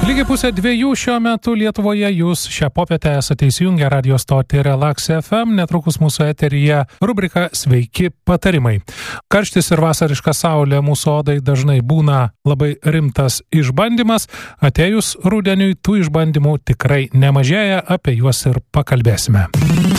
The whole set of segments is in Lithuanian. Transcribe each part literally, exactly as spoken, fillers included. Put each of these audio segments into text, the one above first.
Lygiai pusė dviejų šiuo metu Lietuvoje jūs šią popietę esate įsijungę radio stotį Relax F M, netrukus mūsų eteryje rubrika Sveiki patarimai. Karštis ir vasariška saulė mūsų odai dažnai būna labai rimtas išbandymas, atėjus rudeniui tų išbandymų tikrai nemažėja, apie juos ir pakalbėsime.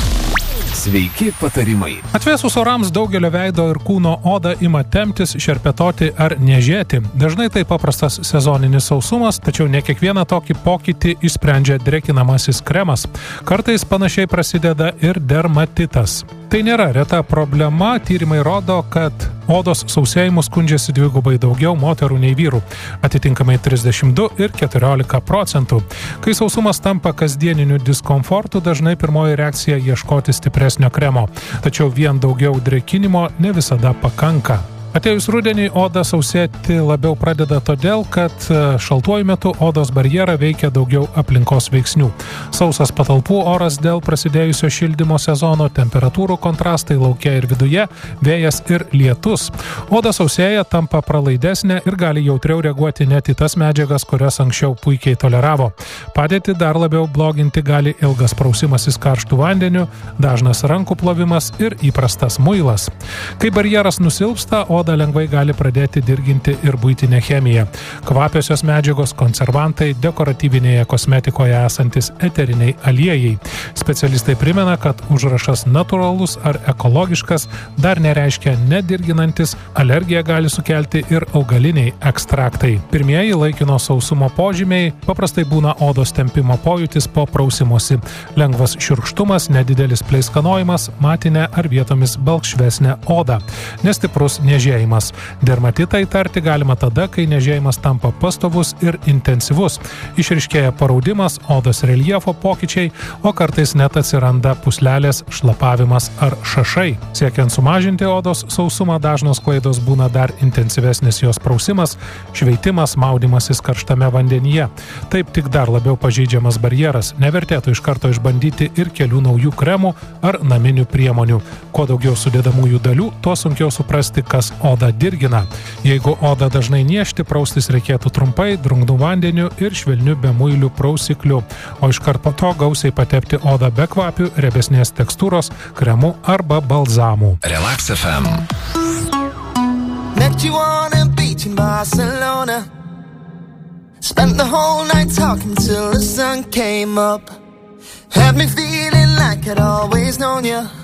Sveiki patarimai. Atvėsus orams daugelio veido ir kūno oda ima temptis, šerpetoti ar niežėti. Dažnai tai paprastas sezoninis sausumas, tačiau ne kiekvieną tokį pokytį išsprendžia drėkinamasis kremas. Kartais panašiai prasideda ir dermatitas. Tai nėra reta problema, tyrimai rodo, kad odos sausėjimu skundžiasi dvigubai daugiau moterų nei vyrų, atitinkamai trisdešimt du ir keturiolika procentų. Kai sausumas tampa kasdieniniu diskomfortu, dažnai pirmoji reakcija ieškoti stipresnio kremo, tačiau vien daugiau drėkinimo ne visada pakanka. Atėjus rudeniui oda sausėti labiau pradeda todėl, kad šaltuoju metu odos barjerą veikia daugiau aplinkos veiksnių. Sausas patalpų oras dėl prasidėjusio šildymo sezono, temperatūrų kontrastai lauke ir viduje, vėjas ir lietus. Oda sausėja, tampa pralaidesnė ir gali jautriau reaguoti net į tas medžiagas, kurias anksčiau puikiai toleravo. Padėtį dar labiau bloginti gali ilgas prausimasis karštų vandeniu, dažnas rankų plovimas ir įprastas muilas. Kai barjeras nusilpsta, oda lengvai gali pradėti dirginti ir buitinę chemiją. Kvapiosios medžiagos, konservantai, dekoratyvinėje kosmetikoje esantis eteriniai aliejai. Specialistai primena, kad užrašas natūralus ar ekologiškas dar nereiškia nedirginantis, alergiją gali sukelti ir augaliniai ekstraktai. Pirmieji laikino sausumo požymiai paprastai būna odos tempimo pojūtis po prausimosi, lengvas šiurkštumas, nedidelis pleiskanojimas, matinė ar vietomis balkšvesnė oda, nestiprus niežėjimas. Dermatitą įtarti galima tada, kai niežėjimas tampa pastovus ir intensyvus. Išryškėja paraudimas, odos reljefo pokyčiai, o kartais net atsiranda puslelės, šlapavimas ar šašai. Siekiant sumažinti odos sausumą, dažnos klaidos būna dar intensyvesnis jos prausimas, šveitimas, maudymasis karštame vandenyje. Taip tik dar labiau pažeidžiamas barjeras. Nevertėtų iš karto išbandyti ir kelių naujų kremų ar naminių priemonių. Kuo daugiau sudedamųjų dalių, tuo sunkiau suprasti, kas oda dirgina. Jeigu oda dažnai niežti, praustis reikėtų trumpai, drungnu vandeniu ir švelniu bemuiliu prausikliu, o iškart po to gausiai patepti odą be kvapių, riebesnės tekstūros, kremų arba balzamų. Relax F M. Met you on a beach in Barcelona. Spent the whole night talking till the sun came up. Had me feeling like I'd always known you.